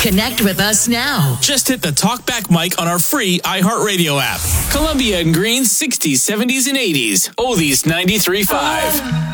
Connect with us now. Just hit the TalkBack mic on our free iHeartRadio app. Columbia and Green's 60s, 70s, and 80s. Oldies 93.5.